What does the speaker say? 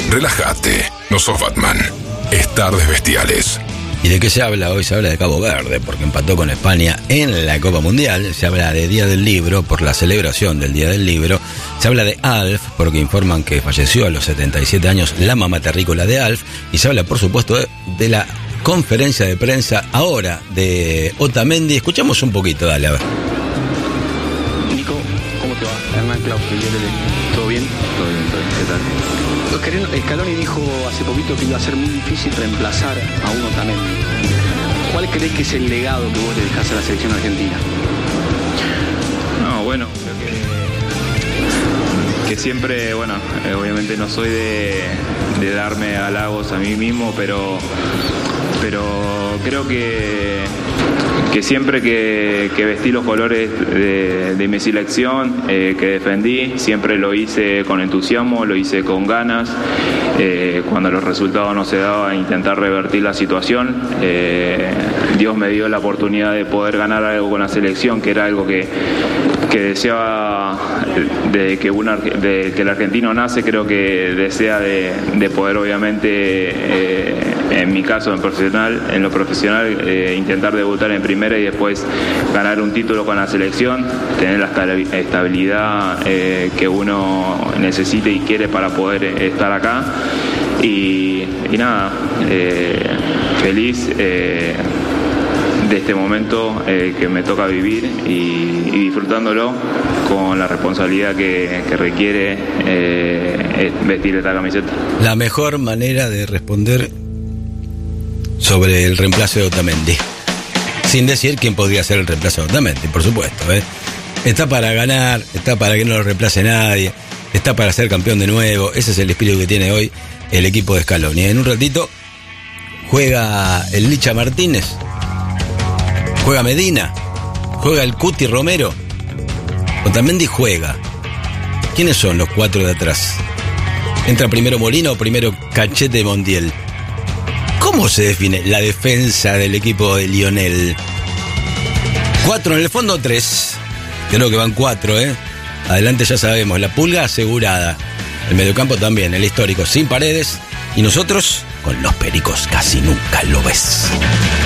Relájate, no sos Batman. Es Tardes Bestiales. ¿Y de qué se habla hoy? Se habla de Cabo Verde, porque empató con España en la Copa Mundial. Se habla de Día del Libro, por la celebración del Día del Libro. Se habla de Alf, porque informan que falleció a los 77 años la mamá terrícola de Alf. Y se habla, por supuesto, de la conferencia de prensa ahora de Otamendi. Escuchamos un poquito, dale, a ver. Nico, ¿cómo te va? Hernán Claus, ¿todo bien? Todo bien, ¿qué tal? Scaloni dijo hace poquito que iba a ser muy difícil reemplazar a un Otamendi. ¿Cuál crees que es el legado que vos le dejás a la selección argentina? No, bueno, creo que siempre, bueno, obviamente no soy de darme halagos a mí mismo, pero creo que siempre que vestí los colores de mi selección, que defendí, siempre lo hice con entusiasmo, lo hice con ganas. Cuando los resultados no se daban, intentar revertir la situación. Dios me dio la oportunidad de poder ganar algo con la selección, que era algo que deseaba de que el argentino nace, creo que desea de poder, obviamente, en mi caso en lo profesional, intentar debutar en primera y después ganar un título con la selección, tener la estabilidad que uno necesite y quiere para poder estar acá. Y nada, feliz de este momento que me toca vivir y disfrutándolo con la responsabilidad que requiere vestir esta camiseta. La mejor manera de responder sobre el reemplazo de Otamendi, sin decir quién podría ser el reemplazo de Otamendi, por supuesto, Está para ganar, está para que no lo reemplace nadie, está para ser campeón de nuevo. Ese es el espíritu que tiene hoy el equipo de Scaloni. En un ratito juega el Licha Martínez, juega Medina, juega el Cuti Romero. Otamendi juega. ¿Quiénes son los cuatro de atrás? ¿Entra primero Molina o primero Cachete Montiel? ¿Cómo se define la defensa del equipo de Lionel? 4 en el fondo, 3. Creo que van 4, Adelante ya sabemos, la Pulga asegurada. El mediocampo también, el histórico, sin Paredes. Y nosotros, con los Pericos, casi nunca lo ves.